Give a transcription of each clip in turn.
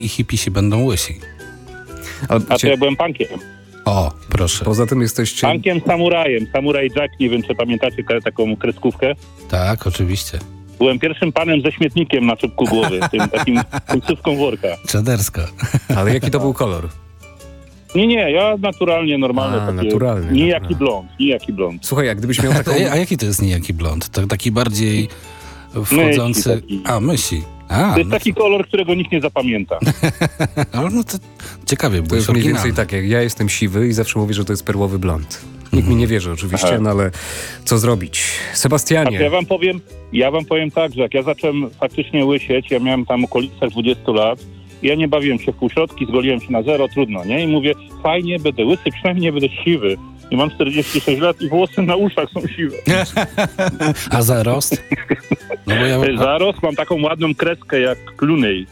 i hipisi będą łysi. A to ja byłem punkiem. O, proszę. Poza tym jesteście... Punkiem samurajem. Samuraj Jack, nie wiem, czy pamiętacie taką kreskówkę. Tak, oczywiście. Byłem pierwszym panem ze śmietnikiem na czubku głowy, tym takim końcówką worka. Czadersko. Ale jaki to był kolor? Nie, ja naturalnie, normalnie. Nijaki blond. Słuchaj, jak gdybyś miał taką... A jaki to jest nijaki blond? To taki bardziej wchodzący... Myśli. To jest taki kolor, którego nikt nie zapamięta. Ale no to ciekawie, bo To jest mniej więcej tak, jak ja jestem siwy i zawsze mówię, że to jest perłowy blond. Nikt mi nie wierzy oczywiście, no ale co zrobić? Sebastianie. Ja wam powiem tak, że jak ja zacząłem faktycznie łysieć, ja miałem tam okolicach 20 lat, i ja nie bawiłem się w półśrodki, zgoliłem się na zero, trudno, nie? I mówię, fajnie, będę łysy, przynajmniej nie będę siwy. I mam 46 lat i włosy na uszach są siwe. A zarost? No bo Zarost mam taką ładną kreskę jak Clooney.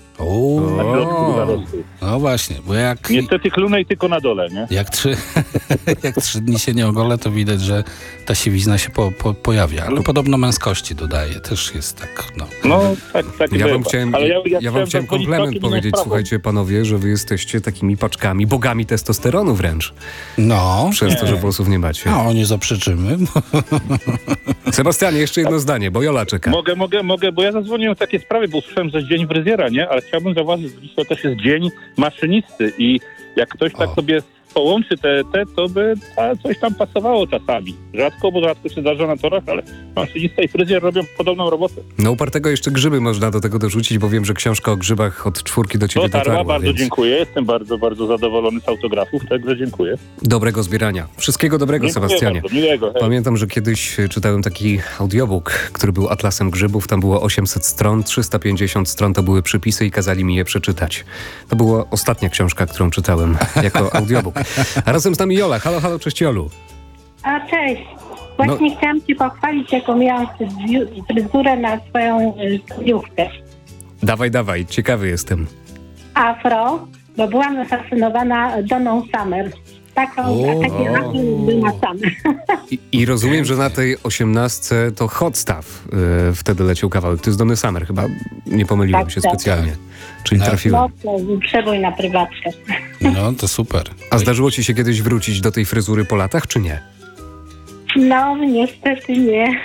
No właśnie, bo jak... Niestety Clooney tylko na dole, nie? Jak 3 dni się nie ogolę, to widać, że ta siwizna się pojawia. Ale podobno męskości dodaje, też jest tak, no. No, tak Ja wam chciałem komplement powiedzieć, słuchajcie panowie, że wy jesteście takimi paczkami, bogami testosteronu wręcz. No. Przez to, że włosów nie macie. No, nie zaprzeczymy. Sebastianie, jeszcze jedno zdanie, bo Jola czeka. Mogę, bo ja zadzwoniłem w takie sprawy, bo usłyszałem, że jest dzień fryzjera, nie? Ale chciałbym zauważyć, że to też jest dzień maszynisty i jak ktoś tak sobie połączy to by coś tam pasowało czasami. Rzadko się zdarza na torach, ale maszynista i fryzjer robią podobną robotę. No upartego jeszcze grzyby można do tego dorzucić, bo wiem, że książka o grzybach od 4 do ciebie dotarła. Bardzo więc... dziękuję, jestem bardzo, bardzo zadowolony z autografów, także dziękuję. Dobrego zbierania. Wszystkiego dobrego, dziękuję, Sebastianie. Bardzo, miłego, hej. Pamiętam, że kiedyś czytałem taki audiobook, który był atlasem grzybów, tam było 800 stron, 350 stron to były przypisy i kazali mi je przeczytać. To była ostatnia książka, którą czytałem jako audiobook. A razem z nami Jola. Halo, cześć Jolu. A cześć. Właśnie chciałam Cię pochwalić, jaką miałam fryzurę na swoją studiówkę. Dawaj, ciekawy jestem. Afro, bo byłam zafascynowana Donną Summer. Takie afro była Summer. I rozumiem, że na tej 18 to Hot Stuff wtedy leciał kawałek. To jest Donny Summer chyba. Nie pomyliłem się specjalnie. Czyli trafiłem. No to przebój na prywatkę. No to super. A zdarzyło ci się kiedyś wrócić do tej fryzury po latach, czy nie? No, niestety nie.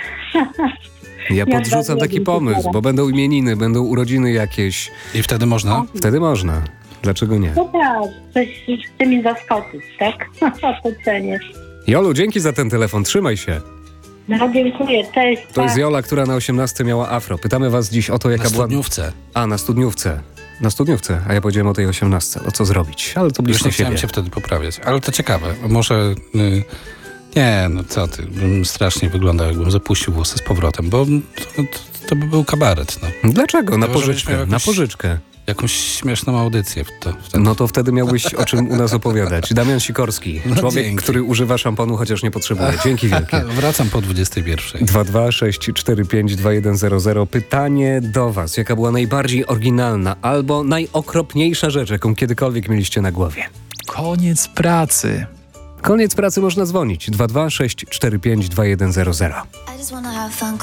Ja podrzucam taki pomysł, bo będą imieniny, będą urodziny jakieś. I wtedy można? Wtedy można. Dlaczego nie? No tak, coś chce mi zaskoczyć, tak? To cenię. Jolu, dzięki za ten telefon, trzymaj się. No dziękuję, cześć. To jest Jola, która na 18 miała afro. Pytamy was dziś o to, jaka była... Na studniówce. Na studniówce. Na studniówce, a ja powiedziałem o tej 18. O co zrobić? Ale to blisko siebie. Chciałem się wtedy poprawiać. Ale to ciekawe. Może... Nie, no co ty. Bym strasznie wyglądał, jakbym zapuścił włosy z powrotem, bo to by był kabaret, no. Dlaczego? Na pożyczkę. Na pożyczkę. Jakąś śmieszną audycję wtedy. No to wtedy miałbyś o czym u nas opowiadać. Damian Sikorski, człowiek, który używa szamponu, chociaż nie potrzebuje. Dzięki wielkie. Wracam po 21. 226452100. Pytanie do was. Jaka była najbardziej oryginalna albo najokropniejsza rzecz, jaką kiedykolwiek mieliście na głowie? Koniec pracy. Koniec pracy można dzwonić. 226452100.